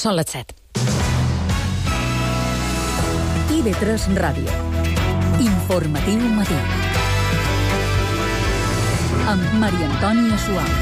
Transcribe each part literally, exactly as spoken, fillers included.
Són les set. I V tres Ràdio. Informatiu matí. Amb Maria Antònia Suau.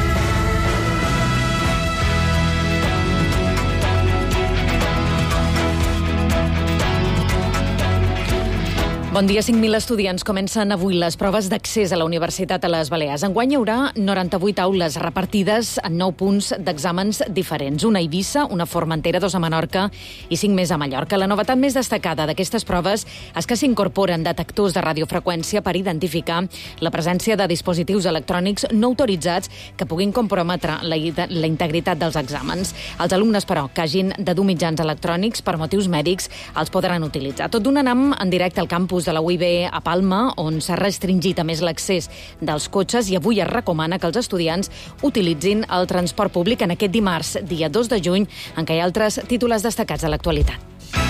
Bon dia. cinc mil estudiants comencen avui les proves d'accés a la Universitat a les Balears. Enguany hi haurà noranta-vuit aules repartides en nou punts d'exàmens diferents. Una a Eivissa, una a Formentera, dos a Menorca i cinc més a Mallorca. La novetat més destacada d'aquestes proves és que s'incorporen detectors de radiofreqüència per identificar la presència de dispositius electrònics no autoritzats que puguin comprometre la, la integritat dels exàmens. Els alumnes, però, que hagin de dur mitjans electrònics per motius mèdics els podran utilitzar. Tot d'un anam en directe al campus de la U I B a Palma, on s'ha restringit a més l'accés dels cotxes i avui es recomana que els estudiants utilitzin el transport públic en aquest dimarts, dia dos de juny, en què hi ha altres títols destacats de l'actualitat.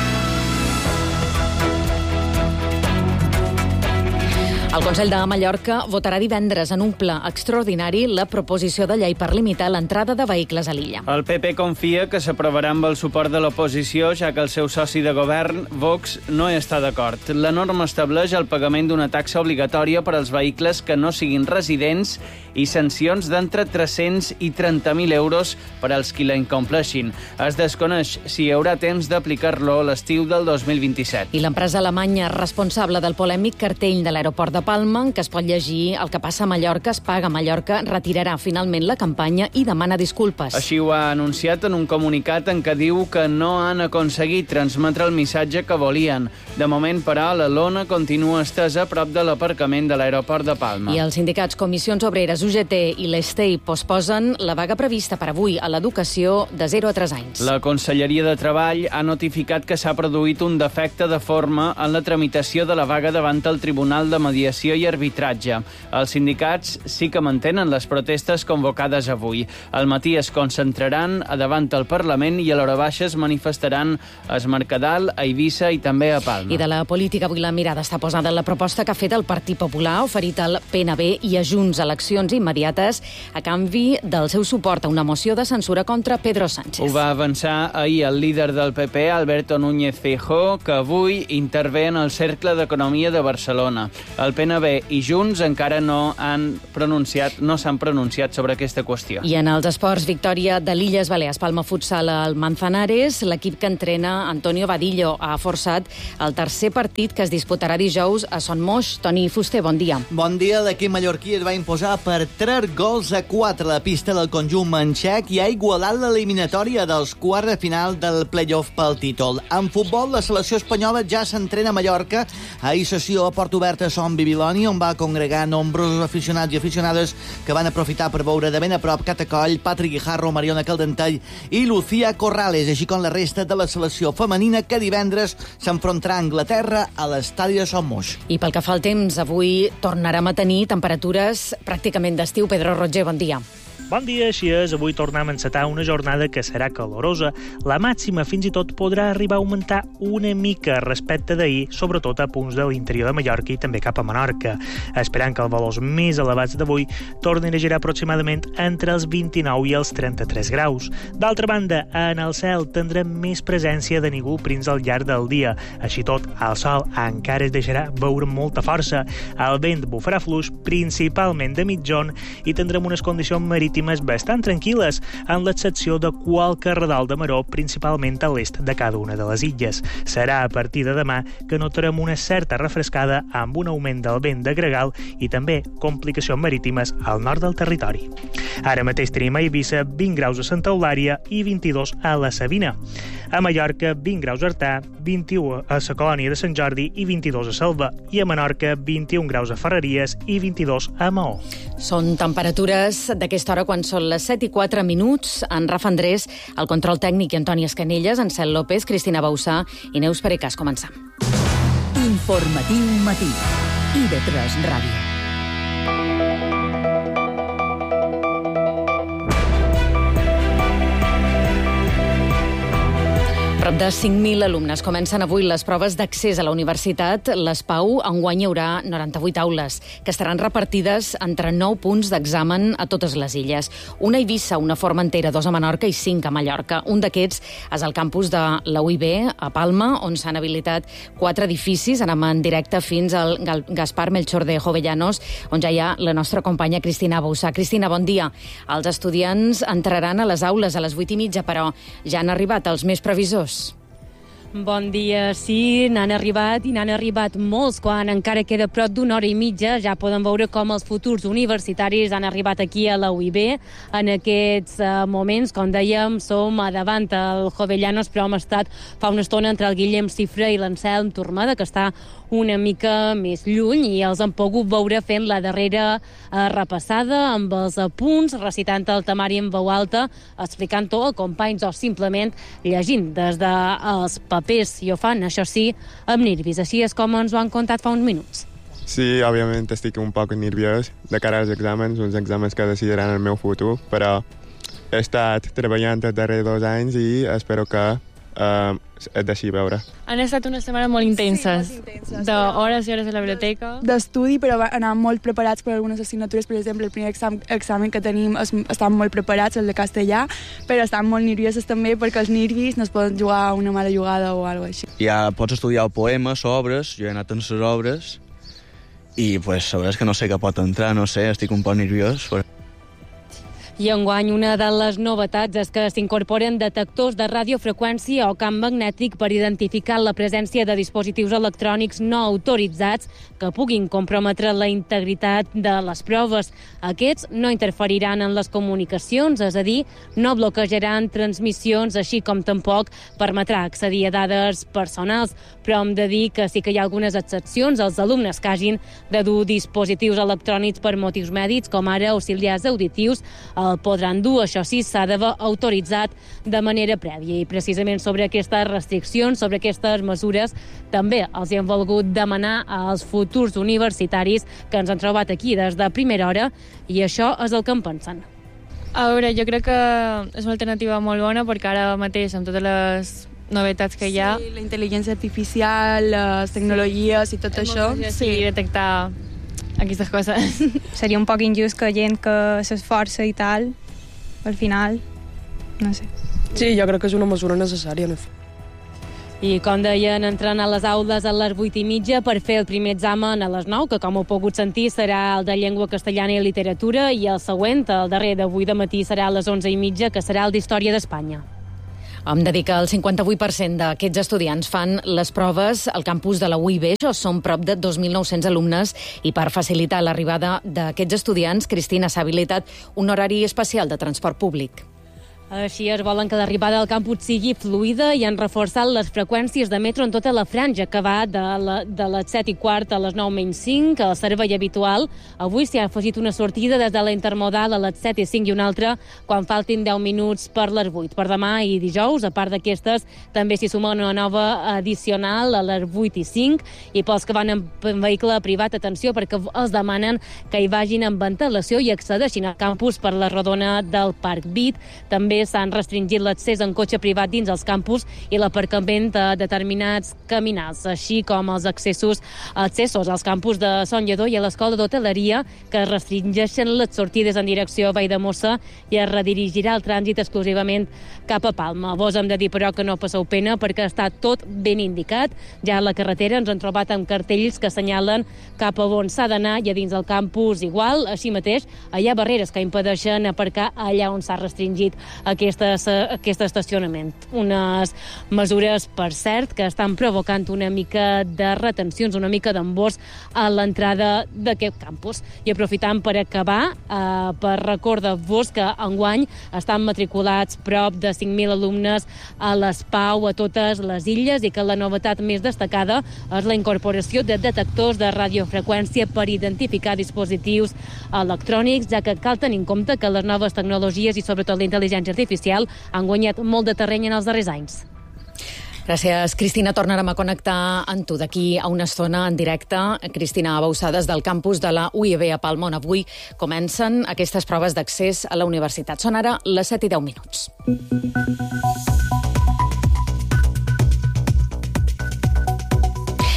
El Consell de Mallorca votarà divendres en un ple extraordinari la proposició de llei per limitar l'entrada de vehicles a l'illa. El P P confia que s'aprovarà amb el suport de l'oposició, ja que el seu soci de govern, Vox, no hi està d'acord. La norma estableix el pagament d'una taxa obligatòria per als vehicles que no siguin residents i sancions d'entre tres-cents i trenta mil euros per als qui la incompleixin. Es desconeix si hi haurà temps d'aplicar-lo l'estiu del dos mil vint-i-set. I l'empresa alemanya responsable del polèmic cartell de l'aeroport de Palma, en què es pot llegir el que passa a Mallorca, es paga a Mallorca, retirarà finalment la campanya i demana disculpes. Així ho ha anunciat en un comunicat en què diu que no han aconseguit transmetre el missatge que volien. De moment, però, la lona continua estesa a prop de l'aparcament de l'aeroport de Palma. I els sindicats Comissions Obreres, U G T i l'Estei posposen la vaga prevista per avui a l'educació de zero a tres anys. La Conselleria de Treball ha notificat que s'ha produït un defecte de forma en la tramitació de la vaga davant el Tribunal de Mediació i arbitratge. Els sindicats sí que mantenen les protestes convocades avui. Al matí es concentraran a davant del Parlament i a l'hora baixa es manifestaran a Es Mercadal, a Eivissa i també a Palma. I de la política avui la mirada està posada en la proposta que ha fet el Partit Popular, oferit al P N B i a Junts eleccions immediates a canvi del seu suport a una moció de censura contra Pedro Sánchez. Ho va avançar ahir el líder del P P, Alberto Núñez Feijóo, que avui intervé en el Cercle d'Economia de Barcelona. El P N B i Junts encara no han pronunciat, no s'han pronunciat sobre aquesta qüestió. I en els esports, victòria de l'Illes Balears, Palma Futsal al Manzanares. L'equip que entrena Antonio Vadillo ha forçat el tercer partit que es disputarà dijous a Son Moix. Toni Fuster, bon dia. Bon dia. L'equip mallorquí es va imposar per tres gols a quatre a la pista del conjunt manxec i ha igualat l'eliminatòria dels quarts de final del play-off pel títol. En futbol, la selecció espanyola ja s'entrena a Mallorca. Ahir sessió a Port Obert a Son Bibiloni, on va congregar nombrosos aficionats i aficionades que van aprofitar per veure de ben a prop Catacoll, Patrick Guijarro, Mariona Caldentall i Lucía Corrales, així com la resta de la selecció femenina que divendres s'enfrontarà a Anglaterra a l'estadi de Son Moix. I pel que fa al temps, avui tornarem a tenir temperatures pràcticament d'estiu. Pedro Roger, bon dia. Bon dia, així és. Avui tornem a encetar una jornada que serà calorosa. La màxima fins i tot podrà arribar a augmentar una mica respecte d'ahir, sobretot a punts de l'interior de Mallorca i també cap a Menorca, esperant que els valors més elevats d'avui tornin a girar aproximadament entre els vint-i-nou i els trenta-tres graus. D'altra banda, en el cel tindrem més presència de núvols al llarg del dia. Així tot, el sol encara es deixarà veure amb molta força. El vent bufarà fluix, principalment de mitjon, i tindrem unes condicions marítimes bastant tranquil·les, en l'excepció de qualque redol de maró, principalment a l'est de cada una de les illes. Serà a partir de demà que notarem una certa refrescada amb un augment del vent de gregal i també complicacions marítimes al nord del territori. Ara mateix tenim a Eivissa vint graus a Santa Eulària i vint-i-dos a la Sabina. A Mallorca, vint graus a Artà, vint-i-u a la Colònia de Sant Jordi i vint-i-dos a Selva. I a Menorca, vint-i-un graus a Ferreries i vint-i-dos a Maó. Són temperatures d'aquesta hora quan són les set i quatre minuts. En Rafa Andrés, el control tècnic i Antoni Escanelles, Ansel López, Cristina Bausà i Neus Perecas. Comencem. Informatiu matí. I V tres Ràdio. Prop de cinc mil alumnes comencen avui les proves d'accés a la universitat. Les Pau enguany hi haurà noranta-vuit aules, que estaran repartides entre nou punts d'examen a totes les illes. Una a Eivissa, una Formentera, dos a Menorca i cinc a Mallorca. Un d'aquests és el campus de la U I B, a Palma, on s'han habilitat quatre edificis. Anem en directe fins al Gaspar Melchor de Jovellanos, on ja hi ha la nostra companya Cristina Boussà. Cristina, bon dia. Els estudiants entraran a les aules a les vuit i mitja, però ja han arribat els més previsors. Bon dia, sí, n'han arribat i n'han arribat molts. Quan encara queda prop d'una hora i mitja ja poden veure com els futurs universitaris han arribat aquí a la U I B. En aquests uh, moments, com dèiem, som a davant al Jovellanos, però hem estat fa una estona entre el Guillem Cifra i l'Anselm Tormada, que està una mica més lluny, i els han pogut veure fent la darrera uh, repassada amb els apunts, recitant el temari en veu alta, explicant-ho a companys o simplement llegint des dels papers, i ho fan, això sí, amb nervis. Així és com ens ho han contat fa uns minuts. Sí, òbviament estic un poc nerviós de cara als exàmens, uns exàmens que decidiran el meu futur, però he estat treballant els darrers dos anys i espero que Uh, et deixi veure. Han estat una setmana molt intenses, sí, molt intenses d'hores i hores a la biblioteca. D'estudi, però anàvem molt preparats per algunes assignatures. Per exemple, el primer exam, examen que tenim es, estem molt preparats, el de castellà, però estem molt nerviosos també perquè els nervis no es poden jugar una mala jugada o alguna cosa així. Ja pots estudiar poemes, obres, jo he anat en les obres i pues, sabràs que no sé què pot entrar, no sé, estic un poc nerviós. Però... I enguany una de les novetats és que s'incorporen detectors de radiofreqüència o camp magnètic per identificar la presència de dispositius electrònics no autoritzats que puguin comprometre la integritat de les proves. Aquests no interferiran en les comunicacions, és a dir, no bloquejaran transmissions, així com tampoc permetrà accedir a dades personals. Però hem de dir que sí que hi ha algunes excepcions. Els alumnes que hagin de dur dispositius electrònics per motius mèdics, com ara auxiliars auditius, el podran dur. Això sí, s'ha d'haver autoritzat de manera prèvia. I precisament sobre aquestes restriccions, sobre aquestes mesures, també els hi hem volgut demanar als futurs universitaris que ens han trobat aquí des de primera hora, i això és el que en pensen. A veure, jo crec que és una alternativa molt bona, perquè ara mateix, amb totes les novetats que hi ha... Sí, la intel·ligència artificial, les tecnologies i tot és això. Sí, sí, detectar aquestes coses. Seria un poc injust que gent que s'esforça i tal, al final, no sé. Sí, jo crec que és una mesura necessària. No? I com deien, entrant a les aules a les vuit i mitja per fer el primer examen a les nou, que com heu pogut sentir serà el de llengua castellana i literatura, i el següent, el darrer d'avui de matí, serà a les onze i mitja, que serà el d'Història d'Espanya. Hem de dir que el cinquanta-vuit per cent d'aquests estudiants fan les proves al campus de la U I B. Això són prop de dos mil nou-cents alumnes, i per facilitar l'arribada d'aquests estudiants, Cristina, s'ha habilitat un horari especial de transport públic. Així es volen que l'arribada al campus sigui fluida, i han reforçat les freqüències de metro en tota la franja, que va de, la, de les set i quart a les nou menys cinc, el servei habitual. Avui s'hi ha afegit una sortida des de la intermodal a les set i cinc i una altra quan faltin deu minuts per les vuit. Per demà i dijous, a part d'aquestes, també s'hi suma una nova addicional a les vuit i cinc, i pels que van en vehicle privat, atenció, perquè els demanen que hi vagin amb ventilació i accedeixin al campus per la rodona del Parc Bit. També s'han restringit l'accés en cotxe privat dins els campus i l'aparcament de determinats caminals, així com els accessos, accessos als campus de Son Lledó i a l'Escola d'Hoteleria, que restringeixen les sortides en direcció a Valldemossa i es redirigirà el trànsit exclusivament cap a Palma. Vos hem de dir, però, que no passeu pena, perquè està tot ben indicat. Ja a la carretera ens hem trobat amb cartells que assenyalen cap a on s'ha d'anar, i a dins del campus igual. Així mateix, hi ha barreres que impedeixen aparcar allà on s'ha restringit Aquestes, aquest estacionament. Unes mesures, per cert, que estan provocant una mica de retencions, una mica d'embós a l'entrada d'aquest campus. I aprofitant per acabar, eh, per recordar-vos que enguany estan matriculats prop de cinc mil alumnes a les Pau a totes les illes, i que la novetat més destacada és la incorporació de detectors de radiofreqüència per identificar dispositius electrònics, ja que cal tenir en compte que les noves tecnologies i sobretot la intel·ligència artificial han guanyat molt de terreny en els darrers anys. Gràcies, Cristina. Tornarem a connectar amb tu d'aquí a una estona en directe. Cristina Boussà, des del campus de la U I B a Palma, on avui comencen aquestes proves d'accés a la universitat. Són ara les set i deu minuts.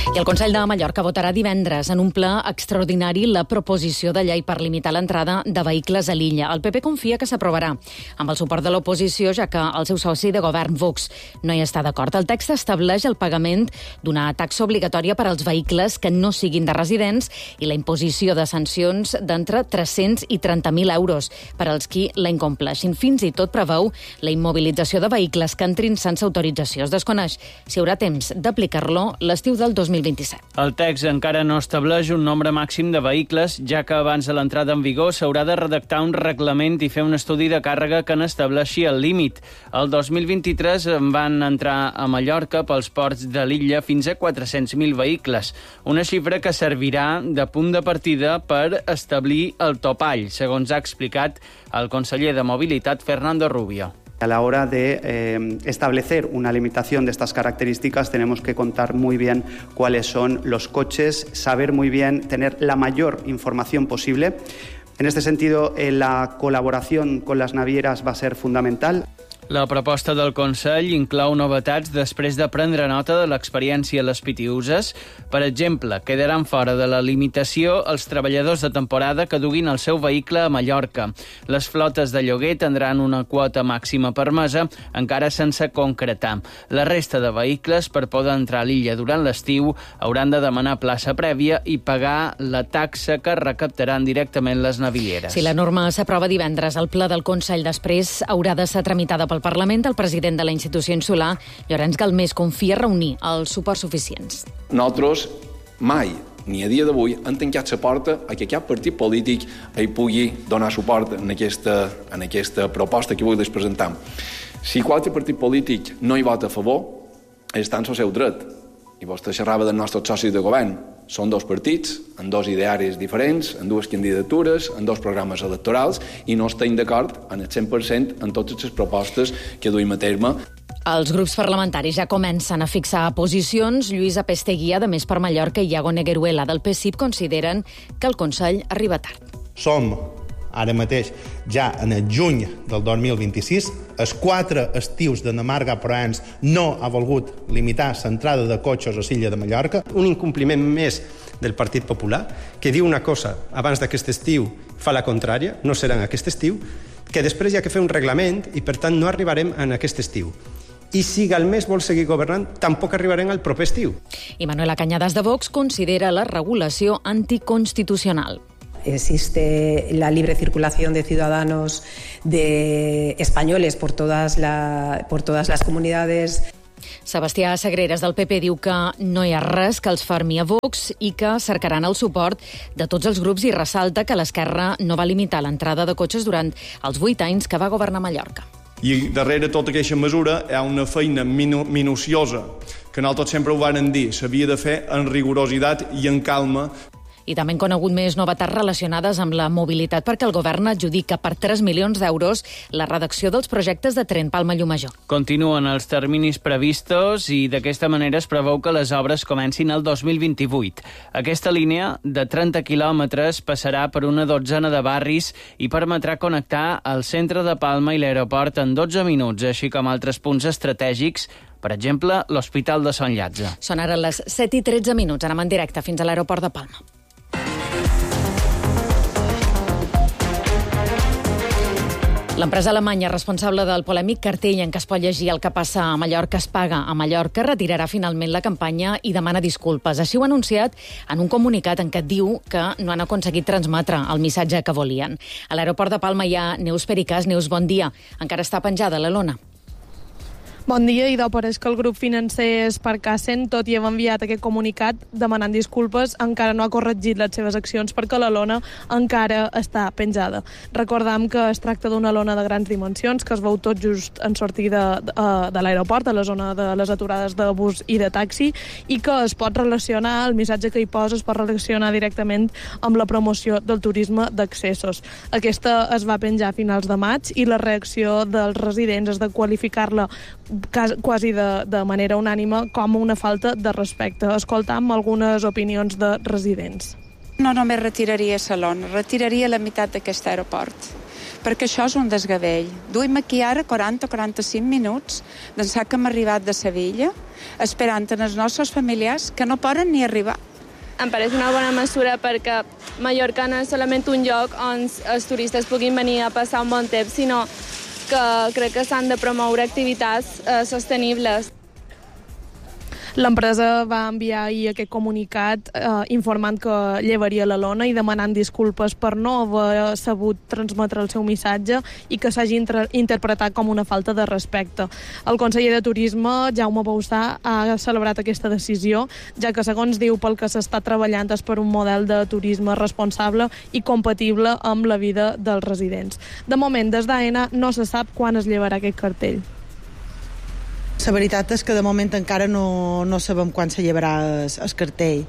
I el Consell de Mallorca votarà divendres en un ple extraordinari la proposició de llei per limitar l'entrada de vehicles a l'illa. El P P confia que s'aprovarà amb el suport de l'oposició, ja que el seu soci de govern, Vox, no hi està d'acord. El text estableix el pagament d'una taxa obligatòria per als vehicles que no siguin de residents i la imposició de sancions d'entre tres-cents i trenta mil euros per als qui la incompleixin. Fins i tot preveu la immobilització de vehicles que entrin sense autorització. Es desconeix si hi haurà temps d'aplicar-lo l'estiu del dos mil vint-i-set. El text encara no estableix un nombre màxim de vehicles, ja que abans de l'entrada en vigor s'haurà de redactar un reglament i fer un estudi de càrrega que n'estableixi el límit. El dos mil vint-i-tres en van entrar a Mallorca pels ports de l'illa fins a quatre-cents mil vehicles, una xifra que servirà de punt de partida per establir el topall, segons ha explicat el conseller de Mobilitat, Fernando Rubio. A la hora de eh, establecer una limitación de estas características tenemos que contar muy bien cuáles son los coches, saber muy bien, tener la mayor información posible. En este sentido, eh, la colaboración con las navieras va a ser fundamental. La proposta del Consell inclou novetats després de prendre nota de l'experiència a les Pitiüses. Per exemple, quedaran fora de la limitació els treballadors de temporada que duguin el seu vehicle a Mallorca. Les flotes de lloguer tindran una quota màxima permesa, encara sense concretar. La resta de vehicles, per poder entrar a l'illa durant l'estiu, hauran de demanar plaça prèvia i pagar la taxa que recaptaran directament les navieres. Si la norma s'aprova divendres, el ple del Consell després haurà de ser tramitada pel Parlament. El president de la institució insular, Llorenç Galmés, confia reunir els suports suficients. Nosaltres mai, ni a dia d'avui, han tancat la porta a que cap partit polític hi pugui donar suport en aquesta, en aquesta proposta que avui les presentem. Si qualsevol partit polític no hi vota a favor, està en el seu dret. I vostè xerrava dels nostres socis de govern. Són dos partits, amb dos idearis diferents, amb dues candidatures, amb dos programes electorals, i no estem d'acord en el cent per cent en totes les propostes que duim a terme. Els grups parlamentaris ja comencen a fixar posicions. Lluïsa Pesteguía, de Més per Mallorca, i Iago Negueruela, del P S I P, consideren que el Consell arriba tard. Som ara mateix, ja en el juny del dos mil vint-i-sis, els quatre estius de Namarga Proens no ha volgut limitar l'entrada de cotxes a l'illa de Mallorca. Un incompliment més del Partit Popular, que diu una cosa abans d'aquest estiu, fa la contrària, no serà en aquest estiu, que després hi ha que fer un reglament i, per tant, no arribarem en aquest estiu. I si Galmés vol seguir governant, tampoc arribarem al proper estiu. I Manuela Cañadas, de Vox, considera la regulació anticonstitucional. Existe la libre circulación de ciudadanos de españoles por todas, la, por todas las comunidades. Sebastià Sagreras, del P P, diu que no hi ha res que els fermi a Vox i que cercaran el suport de tots els grups i ressalta que l'Esquerra no va limitar l'entrada de cotxes durant els vuit anys que va governar Mallorca. I darrere tota aquesta mesura hi ha una feina minu minuciosa que nosaltres sempre ho vàrem dir, s'havia de fer en rigorositat i en calma. I també han conegut més novetats relacionades amb la mobilitat, perquè el govern adjudica per tres milions d'euros la redacció dels projectes de tren Palma-Llumajor. Continuen els terminis previstos i d'aquesta manera es preveu que les obres comencin el dos mil vint-i-vuit. Aquesta línia de trenta quilòmetres passarà per una dotzena de barris i permetrà connectar el centre de Palma i l'aeroport en dotze minuts, així com altres punts estratègics, per exemple, l'Hospital de Sant Llàtzer. Són ara les set i tretze minuts. Anem en directe fins a l'aeroport de Palma. L'empresa alemanya responsable del polèmic cartell en què es pot llegir el que passa a Mallorca es paga a Mallorca retirarà finalment la campanya i demana disculpes. Així ho ha anunciat en un comunicat en què diu que no han aconseguit transmetre el missatge que volien. A l'aeroport de Palma hi ha Neus Pericàs. Neus, bon dia. Encara està penjada la lona? Bon dia, i d'apareix que el grup financer Sparkassen, tot i haver enviat aquest comunicat demanant disculpes, encara no ha corregit les seves accions perquè la lona encara està penjada. Recordam que es tracta d'una lona de grans dimensions que es veu tot just en sortir de, de, de l'aeroport, a la zona de les aturades de bus i de taxi, i que es pot relacionar, el missatge que hi posa es pot relacionar directament amb la promoció del turisme d'accessos. Aquesta es va penjar a finals de maig i la reacció dels residents és de qualificar-la quasi de, de manera unànime com una falta de respecte. Escoltam algunes opinions de residents. No només retiraria la lona, retiraria la meitat d'aquest aeroport, perquè això és un desgavell. Duim aquí ara quaranta o quaranta-cinc minuts d'ençà que hem arribat de Sevilla, esperant en els nostres familiars que no poden ni arribar. Em pareix una bona mesura perquè Mallorca no és solament un lloc on els turistes puguin venir a passar un bon temps, sinó que crec que s'han de promoure activitats eh, sostenibles. L'empresa va enviar ahir aquest comunicat eh, informant que llevaria la lona i demanant disculpes per no haver sabut transmetre el seu missatge i que s'hagi inter interpretat com una falta de respecte. El conseller de Turisme, Jaume Bauzá, ha celebrat aquesta decisió, ja que, segons diu, pel que s'està treballant és per un model de turisme responsable i compatible amb la vida dels residents. De moment, des d'Aena no se sap quan es llevarà aquest cartell. La veritat és que de moment encara no, no sabem quan se llevarà el, el cartell.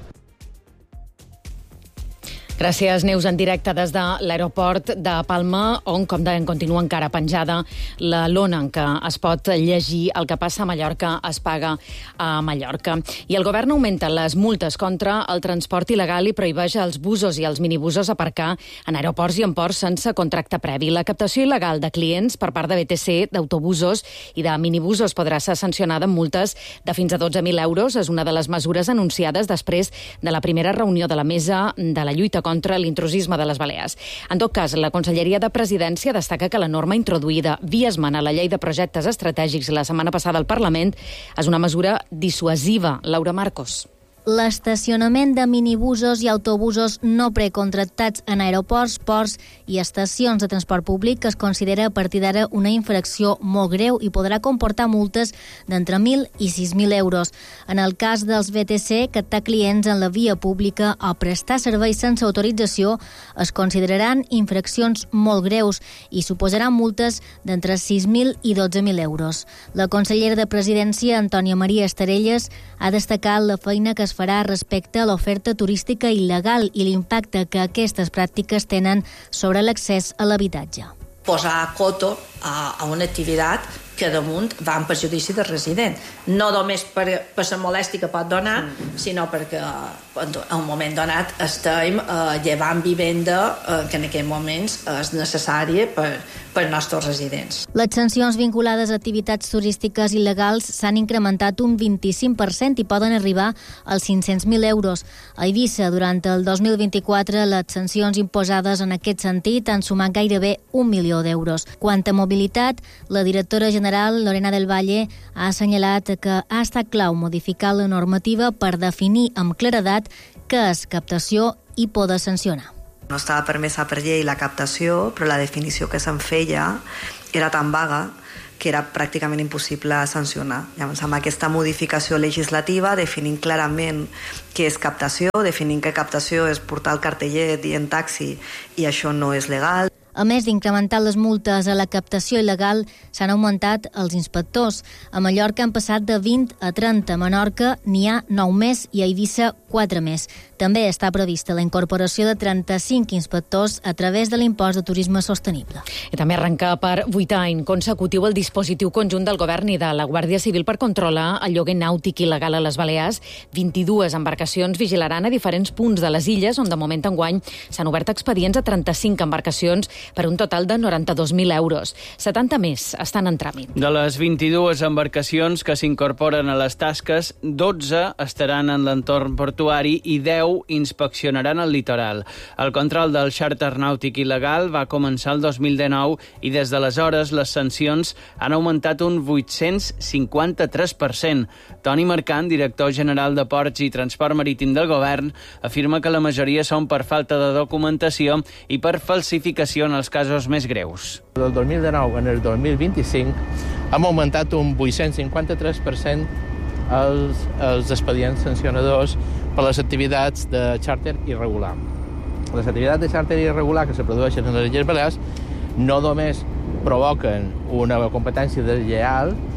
Gràcies, Neus, en directe des de l'aeroport de Palma, on, com deien, continua encara penjada la lona en què es pot llegir el que passa a Mallorca es paga a Mallorca. I el govern augmenta les multes contra el transport il·legal i prohibeix als busos i als minibusos aparcar en aeroports i en ports sense contracte previ. La captació il·legal de clients per part de B T C, d'autobusos i de minibusos podrà ser sancionada amb multes de fins a dotze mil euros. És una de les mesures anunciades després de la primera reunió de la Mesa de la Lluita contra l'intrusisme de les Balears. En tot cas, la Conselleria de Presidència destaca que la norma introduïda via esmena a la Llei de Projectes Estratègics la setmana passada al Parlament és una mesura dissuasiva. Laura Marcos. L'estacionament de minibusos i autobusos no precontractats en aeroports, ports i estacions de transport públic es considera a partir d'ara una infracció molt greu i podrà comportar multes d'entre mil i sis mil euros. En el cas dels B T C, captar clients en la via pública o prestar serveis sense autorització es consideraran infraccions molt greus i suposaran multes d'entre sis mil i dotze mil euros. La consellera de Presidència, Antònia Maria Estarelles, ha destacat la feina que es farà respecte a l'oferta turística il·legal i l'impacte que aquestes pràctiques tenen sobre l'accés a l'habitatge. Posar coto a, a una activitat que damunt va en perjudici del resident. No només per, per la molèstia que pot donar, mm. sinó perquè en un moment donat estem eh, llevant vivenda eh, que en aquells moments és necessària per, per als nostres residents. Les sancions vinculades a activitats turístiques il·legals s'han incrementat un vint-i-cinc per cent i poden arribar als cinc-cents mil euros. A Eivissa, durant el dos mil vint-i-quatre, les sancions imposades en aquest sentit han sumat gairebé un milió d'euros. Quant a mobilitat, la directora general Lorena del Valle ha assenyalat que ha estat clau modificar la normativa per definir amb claredat què és captació i poder sancionar. No estava permesa per llei la captació, però la definició que se'n feia era tan vaga que era pràcticament impossible sancionar. Llavors, amb aquesta modificació legislativa, definint clarament què és captació, definint que captació és portar el cartellet i en taxi i això no és legal. A més d'incrementar les multes a la captació il·legal, s'han augmentat els inspectors. A Mallorca han passat de vint a trenta. A Menorca n'hi ha nou més i a Eivissa quatre més. També està prevista la incorporació de trenta-cinc inspectors a través de l'impost de turisme sostenible. I també arrenca per vuit any consecutiu el dispositiu conjunt del Govern i de la Guàrdia Civil per controlar el lloguer nàutic il·legal a les Balears. vint-i-dues embarcacions vigilaran a diferents punts de les illes, on de moment enguany s'han obert expedients a trenta-cinc embarcacions per un total de noranta-dos mil euros. setanta més estan en tràmit. De les vint-i-dues embarcacions que s'incorporen a les tasques, dotze estaran en l'entorn portuari i deu inspeccionaran el litoral. El control del xàrter nàutic il·legal va començar el dos mil dinou i des d'aleshores les sancions han augmentat un vuit-cents cinquanta-tres per cent. Toni Mercant, director general de Ports i Transport Marítim del Govern, afirma que la majoria són per falta de documentació i per falsificació en els casos més greus. Del dos mil dinou en el dos mil vint-i-cinc hem augmentat un vuit-cents cinquanta-tres per cent els, els expedients sancionadors per les activitats de xàrter irregular. Les activitats de xàrter irregular que se produeixen en les Illes Balears no només provoquen una competència deslleial,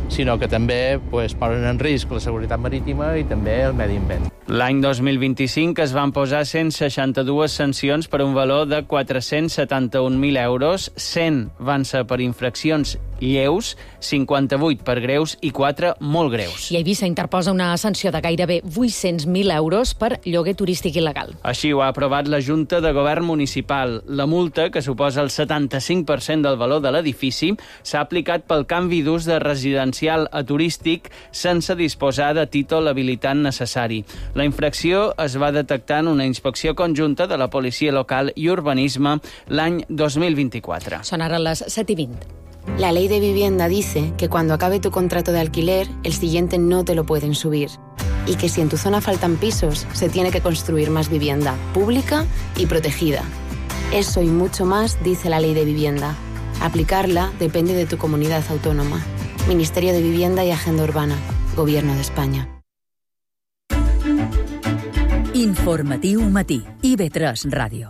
sinó que també pues, posen en risc la seguretat marítima i també el medi ambient. L'any dos mil vint-i-cinc es van posar cent seixanta-dues sancions per un valor de quatre-cents setanta-un mil euros, cent van ser per infraccions lleus, cinquanta-vuit per greus i quatre molt greus. I Eivissa interposa una sanció de gairebé vuit-cents mil euros per lloguer turístic il·legal. Així ho ha aprovat la Junta de Govern Municipal. La multa, que suposa el setanta-cinc per cent del valor de l'edifici, s'ha aplicat pel canvi d'ús de residencial a turístic sense disposar de títol habilitant necessari. La infracció es va detectar en una inspecció conjunta de la Policia Local i Urbanisme l'any dos mil vint-i-quatre. Són ara les set i vint. La ley de vivienda dice que cuando acabe tu contrato de alquiler, el siguiente no te lo pueden subir. Y que si en tu zona faltan pisos, se tiene que construir más vivienda, pública y protegida. Eso y mucho más dice la ley de vivienda. Aplicarla depende de tu comunidad autónoma. Ministerio de Vivienda y Agenda Urbana. Gobierno de España. Informatiu matí. I V tres Ràdio.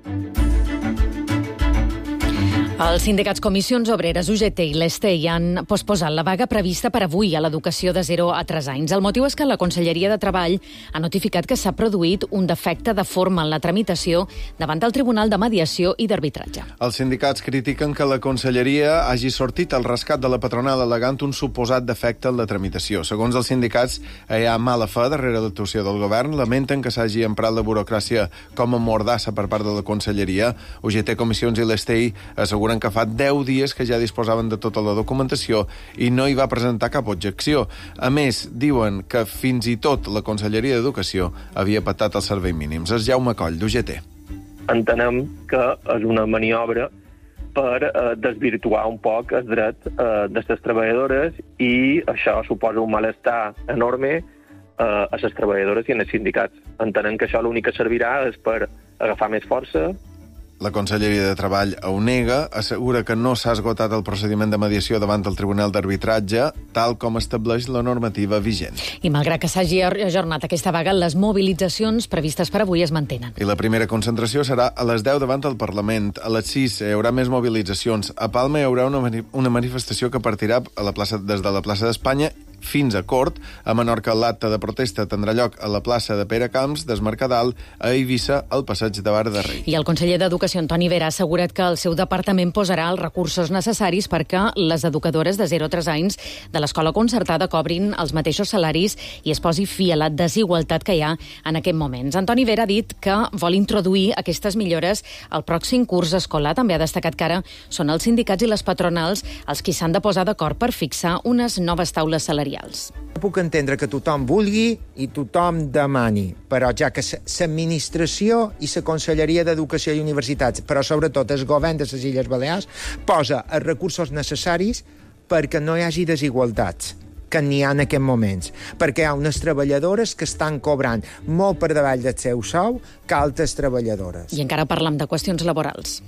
Els sindicats Comissions Obreres, U G T i l'E S T E han posposat la vaga prevista per avui a l'educació de zero a tres anys. El motiu és que la Conselleria de Treball ha notificat que s'ha produït un defecte de forma en la tramitació davant del Tribunal de Mediació i d'Arbitratge. Els sindicats critiquen que la Conselleria hagi sortit al rescat de la patronal al·legant un suposat defecte en la tramitació. Segons els sindicats, hi ha mala fe darrere l'actuació del govern, lamenten que s'hagi emprat la burocràcia com a mordassa per part de la Conselleria. U G T, Comissions i l'E S T E asseguren que fa deu dies que ja disposaven de tota la documentació i no hi va presentar cap objecció. A més, diuen que fins i tot la Conselleria d'Educació havia patat els serveis mínims. És Jaume Coll, d'U G T. Entenem que és una maniobra per eh, desvirtuar un poc el dret eh, de les treballadores i això suposa un malestar enorme eh, a les treballadores i en els sindicats. Entenem que això l'únic que servirà és per agafar més força. La Conselleria de Treball ho nega, assegura que no s'ha esgotat el procediment de mediació davant del Tribunal d'Arbitratge, tal com estableix la normativa vigent. I malgrat que s'hagi ajornat aquesta vaga, les mobilitzacions previstes per avui es mantenen. I la primera concentració serà a les deu davant del Parlament. A les sis hi haurà més mobilitzacions. A Palma hi haurà una, mani una manifestació que partirà a la plaça, des de la plaça d'Espanya fins a Cort. A Menorca l'acte de protesta tindrà lloc a la plaça de Pere Camps, des Mercadal, a Eivissa, al passeig de Bar de Rei. I el conseller d'Educació, Antoni Vera, ha assegurat que el seu departament posarà els recursos necessaris perquè les educadores de zero a tres anys de l'escola concertada cobrin els mateixos salaris i es posi fi a la desigualtat que hi ha en aquest moment. Antoni Vera ha dit que vol introduir aquestes millores al pròxim curs escolar. També ha destacat que ara són els sindicats i les patronals els qui s'han de posar d'acord per fixar unes noves taules salarials. Puc entendre que tothom vulgui i tothom demani, però ja que l'administració i la Conselleria d'Educació i Universitats, però sobretot el govern de les Illes Balears, posa els recursos necessaris perquè no hi hagi desigualtats que n'hi ha en aquests moments, perquè hi ha unes treballadores que estan cobrant molt per davall del seu sou que altres treballadores. I encara parlem de qüestions laborals.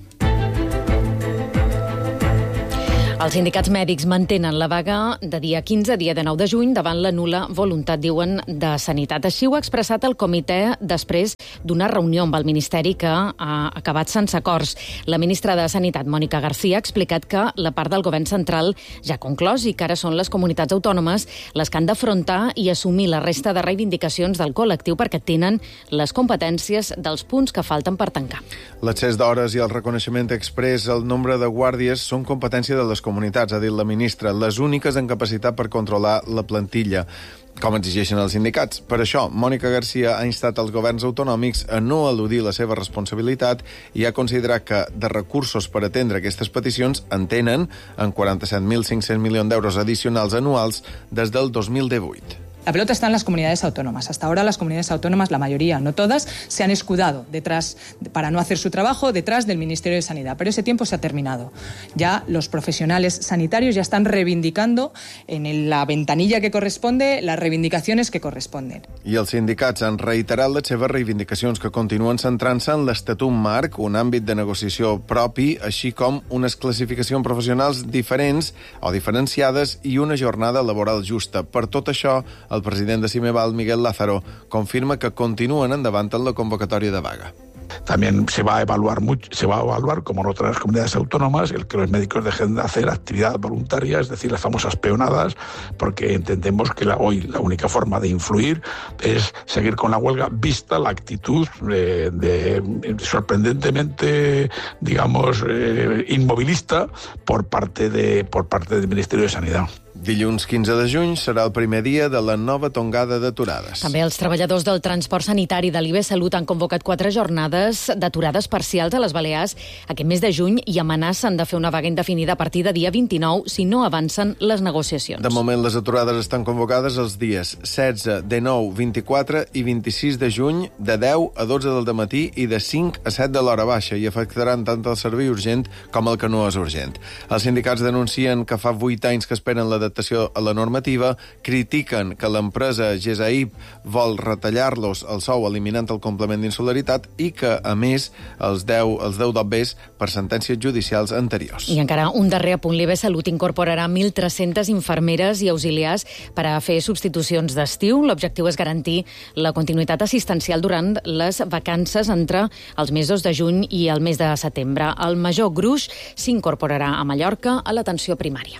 Els sindicats mèdics mantenen la vaga de dia quinze a dia de nou de juny davant la nul·la voluntat, diuen, de Sanitat. Així ho ha expressat el comitè després d'una reunió amb el Ministeri que ha acabat sense acords. La ministra de Sanitat, Mònica García, ha explicat que la part del govern central ja ha conclòs i que ara són les comunitats autònomes les que han d'afrontar i assumir la resta de reivindicacions del col·lectiu perquè tenen les competències dels punts que falten per tancar. L'accés d'hores i el reconeixement exprés al nombre de guàrdies són competència de les comunitats, ha dit la ministra, les úniques en capacitat per controlar la plantilla, com exigeixen els sindicats. Per això, Mònica García ha instat els governs autonòmics a no eludir la seva responsabilitat i ha considerat que de recursos per atendre aquestes peticions en tenen en quaranta-set mil cinc-cents milions d'euros addicionals anuals des del dos mil divuit. La pelota está en las comunidades autónomas. Hasta ahora las comunidades autónomas, la mayoría, no todas, se han escudado detrás, para no hacer su trabajo, detrás del Ministerio de Sanidad. Pero ese tiempo se ha terminado. Ya los profesionales sanitarios ya están reivindicando en la ventanilla que corresponde las reivindicaciones que corresponden. I els sindicats han reiterat les seves reivindicacions que continuen centrant-se en l'Estatut Marc, un àmbit de negociació propi, així com unes classificacions professionals diferents o diferenciades i una jornada laboral justa. Per tot això, el president de Cimeval, Miguel Lázaro, confirma que continuen endavant en la convocatòria de vaga. También se va a evaluar mucho, se va a evaluar, como en otras comunidades autónomas, el que los médicos dejen de hacer actividad voluntaria, es decir, las famosas peonadas, porque entendemos que la, hoy la única forma de influir es seguir con la huelga, vista la actitud eh, de, de, sorprendentemente, digamos, eh, inmovilista por parte, de, por parte del Ministerio de Sanidad. Dilluns quinze de juny serà el primer dia de la nova tongada d'aturades. També els treballadors del transport sanitari de l'I B Salut han convocat quatre jornades d'aturades parcials a les Balears aquest mes de juny i amenacen de fer una vaga indefinida a partir de dia vint-i-nou si no avancen les negociacions. De moment, les aturades estan convocades els dies setze, dinou, vint-i-quatre i vint-i-sis de juny, de deu a dotze del dematí i de cinc a set de l'hora baixa, i afectaran tant el servei urgent com el que no és urgent. Els sindicats denuncien que fa vuit anys que esperen la adaptació a la normativa, critiquen que l'empresa Gesaip vol retallar-los el sou eliminant el complement d'insolidaritat i que, a més, els deu, els deu d'obvers per sentències judicials anteriors. I encara un darrer apunt. L'I B Salut incorporarà mil tres-centes infermeres i auxiliars per a fer substitucions d'estiu. L'objectiu és garantir la continuïtat assistencial durant les vacances entre els mesos de juny i el mes de setembre. El major gruix s'incorporarà a Mallorca a l'atenció primària.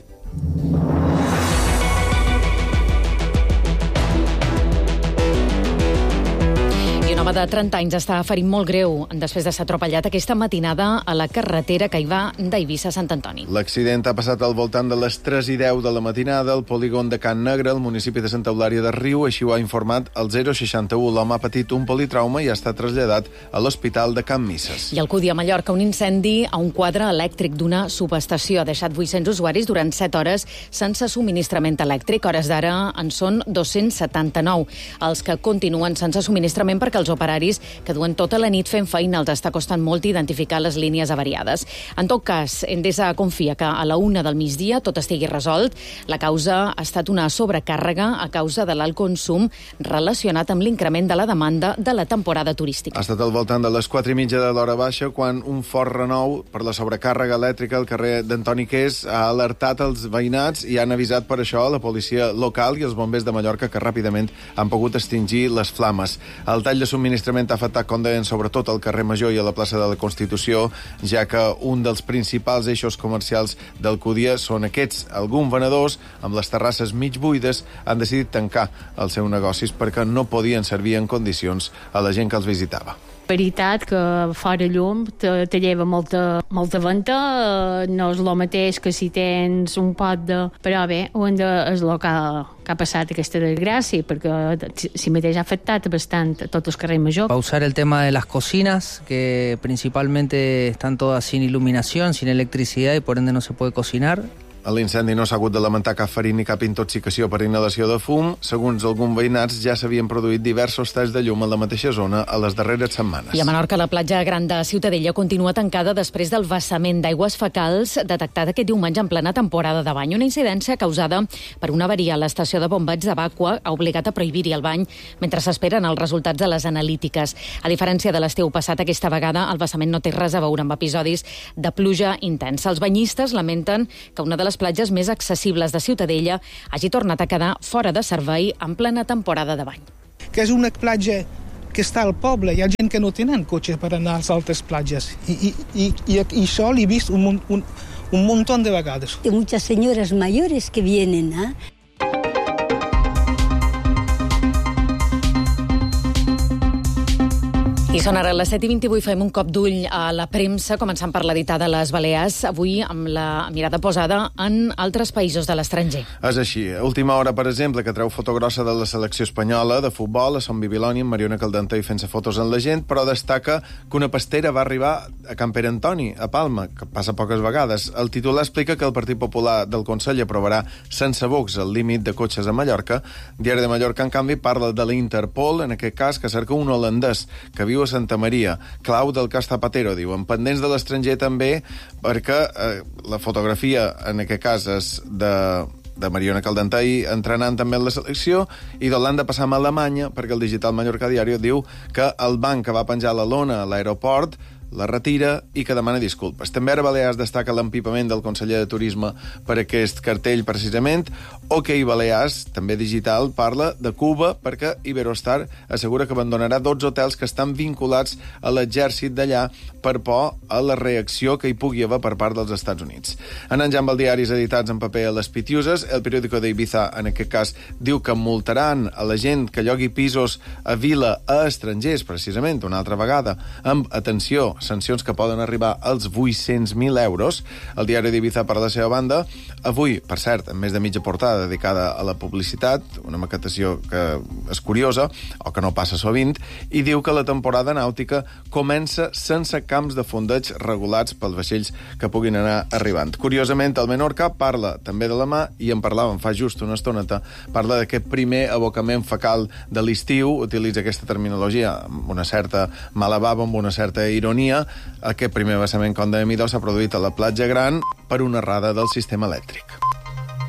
Un home de trenta anys està ferit molt greu després de ser atropellat aquesta matinada a la carretera que hi va d'Eivissa a Sant Antoni. L'accident ha passat al voltant de les tres i deu de la matinada al polígon de Can Negre, al municipi de Santa Eulària de Riu. Així ho ha informat el zero seixanta-u. L'home ha patit un politrauma i ha estat traslladat a l'Hospital de Can Misses. I al Cudi, a Mallorca, un incendi a un quadre elèctric d'una subestació ha deixat vuit-cents usuaris durant set hores sense subministrament elèctric. Hores d'ara en són dos-cents setanta-nou. Els que continuen sense subministrament perquè els operaris que duen tota la nit fent feina els està costant molt identificar les línies avariades. En tot cas, Endesa confia que a la una del migdia tot estigui resolt. La causa ha estat una sobrecàrrega a causa de l'alt consum relacionat amb l'increment de la demanda de la temporada turística. Ha estat al voltant de les quatre i mitja de l'hora baixa quan un fort renou per la sobrecàrrega elèctrica al carrer d'Antoni Qués ha alertat els veïnats i han avisat per això la policia local i els bombers de Mallorca, que ràpidament han pogut extingir les flames. El tall de subministrament ha afectat, com deien, sobretot al carrer Major i a la plaça de la Constitució, ja que un dels principals eixos comercials d'Alcúdia són aquests. Alguns venedors, amb les terrasses mig buides, han decidit tancar els seus negocis perquè no podien servir en condicions a la gent que els visitava. Veritat que fora llum te, te lleva molta, molta venta, no és el mateix que si tens un pot de... Però bé, ho de, és el que ha, que ha passat aquesta desgràcia, perquè si mateix ha afectat bastant tot el carrer Major. Va a usar el tema de las cocinas, que principalmente están todas sin iluminación, sin electricidad y por ende no se puede cocinar. A l'incendi no s'ha hagut de lamentar cap ferit ni cap intoxicació per inhalació de fum. Segons alguns veïnats, ja s'havien produït diversos talls de llum a la mateixa zona a les darreres setmanes. I a Menorca, la platja gran de Ciutadella continua tancada després del vessament d'aigües fecals detectat aquest diumenge en plena temporada de bany. Una incidència causada per una avaria a l'estació de bombeig de Bàqua ha obligat a prohibir-hi el bany mentre s'esperen els resultats de les analítiques. A diferència de l'estiu passat, aquesta vegada el vessament no té res a veure amb episodis de pluja intensa. Els banyistes lamenten que una de les platges més accessibles de Ciutadella hagi tornat a quedar fora de servei en plena temporada de bany. Que és una platja que està al poble, hi ha gent que no tenen cotxe per anar a les altres platges i, i, i, i, i això l'he vist un, un, un muntó de vegades. Hay muchas señoras mayores que vienen, ¿eh? I són ara les set i vint-i-vuit, fem un cop d'ull a la premsa, començant per l'editada a les Balears, avui amb la mirada posada en altres països de l'estranger. És així. A última hora, per exemple, que treu foto grossa de la selecció espanyola de futbol a Sant Bibiloni, amb Mariona Caldentey fent-se fotos amb la gent, però destaca que una pastera va arribar a Can Pere Antoni, a Palma, que passa poques vegades. El titular explica que el Partit Popular del Consell aprovarà sense vots el límit de cotxes a Mallorca. Diari de Mallorca, en canvi, parla de la Interpol, en aquest cas, que cerca un holandès que viu a Santa Maria, clau del cas Zapatero, diuen. Pendents de l'estranger també, perquè eh, la fotografia, en aquest cas, és de, de Mariona Caldentey entrenant també en la selecció, i d'Holanda passam a Alemanya, perquè el digital Mallorca Diario diu que el banc que va penjar la lona a l'aeroport la retira i que demana disculpes. També a Balears destaca l'empipament del conseller de Turisme per aquest cartell, precisament, Hockey Balears, també digital, parla de Cuba perquè Iberostar assegura que abandonarà dotze hotels que estan vinculats a l'exèrcit d'allà per por a la reacció que hi pugui haver per part dels Estats Units. Anant ja amb els diaris editats en paper a les Pitiuses, el periòdico d'Ibiza, en aquest cas, diu que multaran a la gent que llogui pisos a vila a estrangers, precisament, una altra vegada, amb, atenció, sancions que poden arribar als vuit-cents mil euros. El diari d'Ibiza, per la seva banda, avui, per cert, amb més de mitja portada dedicada a la publicitat, una maquetació que és curiosa, o que no passa sovint, i diu que la temporada nàutica comença sense camps de fondeig regulats pels vaixells que puguin anar arribant. Curiosament, el Menorca parla també de la mà, i en parlàvem fa just una estoneta, parla d'aquest primer abocament fecal de l'estiu, utilitza aquesta terminologia amb una certa malabava, amb una certa ironia. Aquest primer vessament, com dèiem, s'ha produït a la Platja Gran per una errada del sistema elèctric.